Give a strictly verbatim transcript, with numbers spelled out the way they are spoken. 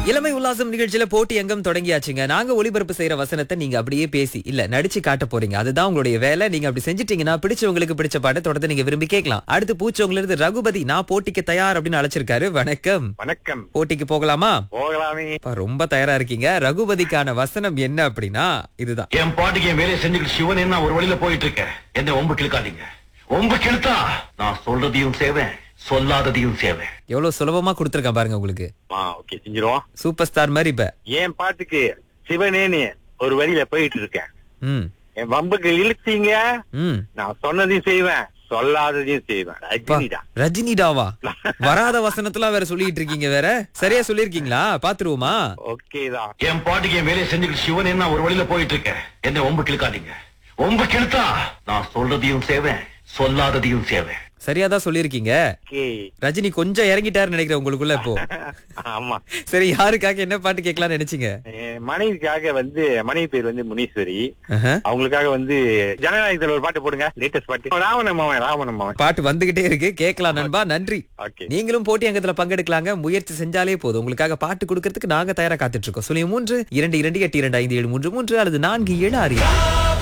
இளமை உல்லாசம் நிகழ்ச்சியில போட்டி அங்கம் தொடங்கியாச்சுங்க. நாங்க ஒளிபரப்பு செய்யற வசனத்தை நீங்க அப்படியே பேசி இல்ல நடிச்சு காட்ட போறீங்க. அதுதான் உங்களுடைய வேலை. நீங்க அப்படி செஞ்சிட்டீங்கன்னா பிடிச்சவங்களுக்கு பிடிச்ச பாட்டை தொடர்ந்து நீங்க விரும்பி கேட்கலாம். அடுத்து பூச்சவங்கள இருந்து ரகுபதி நான் போட்டிக்கு தயார் அப்படின்னு அழைச்சிருக்காரு. வணக்கம். வணக்கம். போட்டிக்கு போகலாமா? போகலாமே. அப்பா, ரொம்ப தயாரா இருக்கீங்க. ரகுபதிக்கான வசனம் என்ன அப்படின்னா இதுதான். என் பாட்டுக்கு என் வேலையை செஞ்சுக்கிட்டு சிவன் என்ன ஒரு வழியில போயிட்டு இருக்கேன். என்ன ஒம்பு கிழக்காதீங்க. ஒம்பு கிழத்தா நான் சொல்றதையும் சேவேன், சொல்லாததையும் சேவேன். எவ்வளவு சுலபமா கொடுத்திருக்கேன் பாருங்க உங்களுக்கு. ஆ, ஓகே, செஞ்சிருவோம். சூப்பர் ஸ்டார் மாதிரி இப்ப. என் பாட்டுக்கு சிவனேன்னு ஒரு வழியில போயிட்டு இருக்கேன். ம் என் வம்புக்கு இழுத்தீங்க, ம் நான் சொன்னதையும் செய்வேன், சொல்லாததையும் செய்வேன். அப்பா, ரஜினிடா. ரஜினிடாவா? வராத வசனத்தெல்லாம் வேற சொல்லிட்டு இருக்கீங்க. வேற சரியா சொல்லிருக்கீங்களா? பாத்துருவோமா? ஓகே தான். என் பாட்டுக்கு என் வேலையை செஞ்சுக்கிட்டு சிவன் என்ன ஒரு வழியில போயிட்டு இருக்கேன். என்ன ஒம்பு கிழக்காதீங்க. ஒம்பு கிழத்தா நான் சொல்றதையும் சேவேன், சொல்லாததையும் சேவேன். சரியாதான் சொல்லிருக்கீங்க. ஓகே. ரஜினி கொஞ்சம் இறங்கிட்டாருன்னு நினைக்கிறேன் உங்களுக்குள்ள இப்போ. ஆமா. சரி, யாருக்காக என்ன பாட்டு கேட்கலாம்னு நினைச்சீங்க? என் மனைவிக்காக வந்து, மனைவி பேர் வந்து முனீஸ்வரி. ஆஹா. அவங்களுக்காக வந்து ஜனநாயகத்துல ஒரு பாட்டு போடுங்க. லேட்டஸ்ட் பாட்டு ராவண மாவன். ராவண மாவன் பாட்டு வந்துகிட்டே இருக்கு, கேட்கலாம் நண்பா. நன்றி. ஓகே. நீங்களும் போட்டி அங்கத்துல பங்கெடுக்கலாங்க. முயற்சி செஞ்சாலே போதும். உங்களுக்காக பாட்டு கொடுக்கறதுக்கு நாங்க தயாரா காத்துட்டு இருக்கோம். சொல்லி மூன்று இரண்டு இரண்டு எட்டு இரண்டு ஐந்து ஏழு மூன்று மூன்று அல்லது நான்கு ஏழு ஆறு